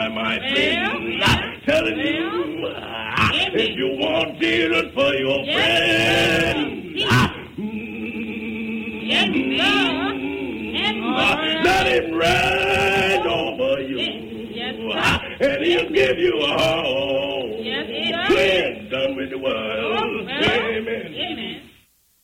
My friend, I'm telling you, if you want Jesus for your friend, let him ride over you, and he'll give you a home. Friend done with the world. Amen.